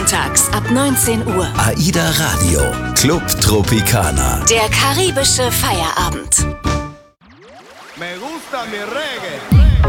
montags ab 19 Uhr. AIDA Radio, Club Tropicana. Der karibische Feierabend. Me gusta mi reggae.